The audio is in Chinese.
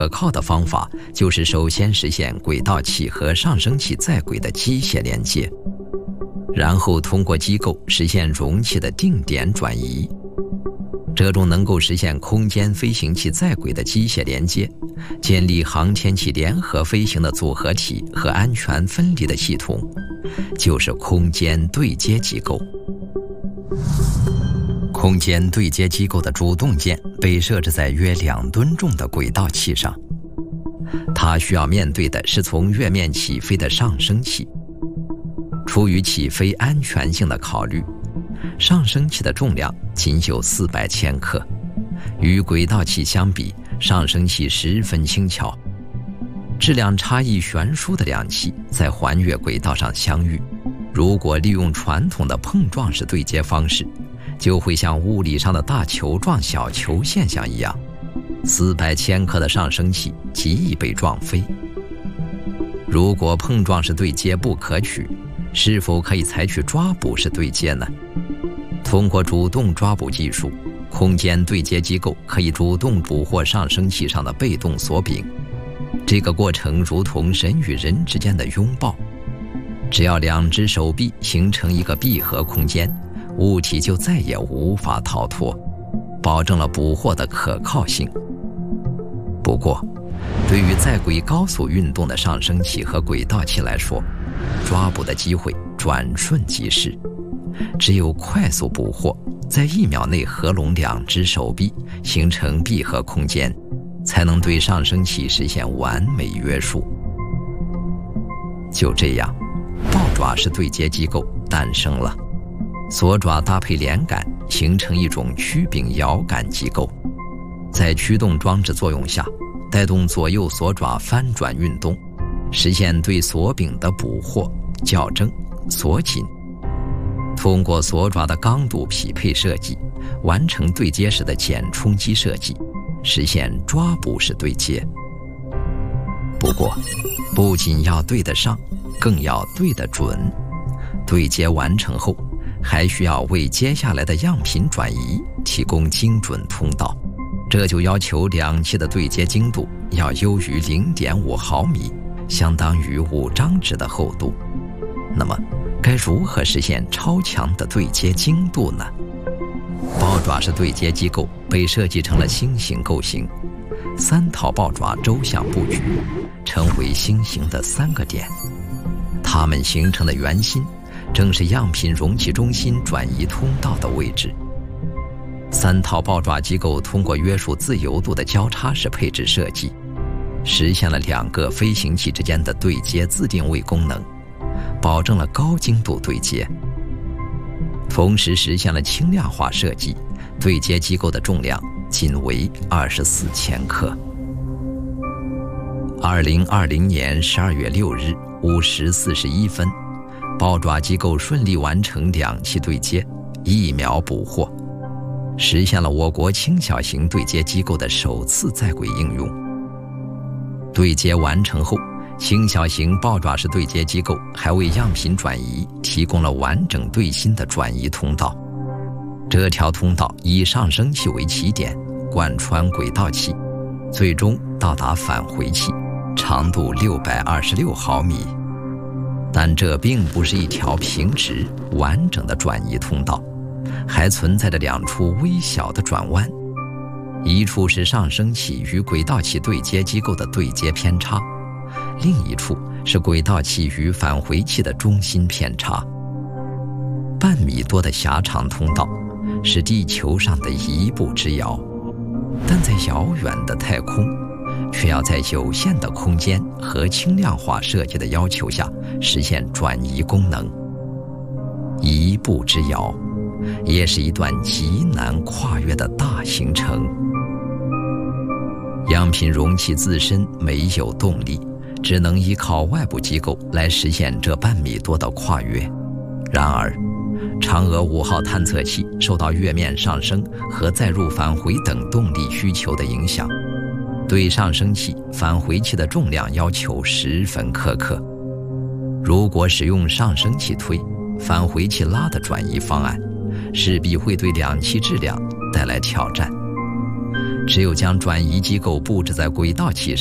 可靠的方法就是首先实现轨道器和上升器在轨的机械连接，然后通过机构实现容器的定点转移。这种能够实现空间飞行器在轨的机械连接，建立航天器联合飞行的组合体和安全分离的系统，就是空间对接机构。空间对接机构的主动件被设置在约2吨重的轨道器上，它需要面对的是从月面起飞的上升器。出于起飞安全性的考虑，上升器的重量仅有400千克，与轨道器相比，上升器十分轻巧。质量差异悬殊的两器在环月轨道上相遇，如果利用传统的碰撞式对接方式，就会像物理上的大球撞小球现象一样，400千克的上升器极易被撞飞。如果碰撞式对接不可取，是否可以采取抓捕式对接呢？通过主动抓捕技术，空间对接机构可以主动捕获上升器上的被动锁柄。这个过程如同人与人之间的拥抱，只要2只手臂形成一个闭合空间，物体就再也无法逃脱，保证了捕获的可靠性。不过，对于在轨高速运动的上升器和轨道器来说，抓捕的机会转瞬即逝。只有快速捕获，在1秒内合拢2只手臂，形成闭合空间，才能对上升器实现完美约束。就这样，抱爪式对接机构诞生了。锁爪搭配连杆，形成一种曲柄摇杆机构，在驱动装置作用下，带动左右锁爪翻转运动，实现对锁柄的捕获、校正、锁紧。通过锁爪的刚度匹配设计，完成对接时的减冲击设计，实现抓捕式对接。不过，不仅要对得上，更要对得准。对接完成后，还需要为接下来的样品转移提供精准通道，这就要求2器的对接精度要优于0.5毫米，相当于5张纸的厚度。那么，该如何实现超强的对接精度呢？抱爪式对接机构被设计成了星形构型，3套抱爪周向布局，称为星形的3个点。它们形成的圆心，正是样品容器中心转移通道的位置。3套抱爪机构通过约束自由度的交叉式配置设计，实现了2个飞行器之间的对接自定位功能，保证了高精度对接，同时实现了轻量化设计，对接机构的重量仅为24千克。2020年12月6日5时41分，抱爪机构顺利完成2器对接，1秒捕获，实现了我国轻小型对接机构的首次在轨应用。对接完成后，轻小型抱爪式对接机构还为样品转移提供了完整对心的转移通道。这条通道以上升器为起点，贯穿轨道器，最终到达返回器，长度626毫米。但这并不是一条平直完整的转移通道，还存在着2处微小的转弯，一处是上升器与轨道器对接机构的对接偏差，另一处是轨道器与返回器的中心偏差。半米多的狭长通道是地球上的一步之遥，但在遥远的太空，却要在有限的空间和轻量化设计的要求下实现转移功能。一步之遥，也是一段极难跨越的大行程。样品容器自身没有动力，只能依靠外部机构来实现这半米多的跨越。然而，嫦娥5号探测器受到月面上升和载入返回等动力需求的影响，对上升器、返回器的重量要求十分苛刻。如果使用上升器推、返回器拉的转移方案，势必会对2器质量带来挑战。 只有将转移机构布置在轨道器上，